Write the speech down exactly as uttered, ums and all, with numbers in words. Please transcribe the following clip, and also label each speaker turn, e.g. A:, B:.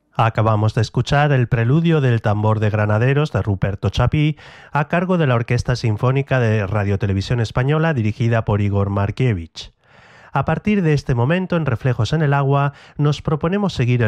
A: Acabamos de escuchar el preludio del tambor de granaderos de Ruperto Chapí a cargo de la Orquesta Sinfónica de Radiotelevisión Española dirigida por Igor Markievich. A partir de este momento, en Reflejos en el Agua, nos proponemos seguir el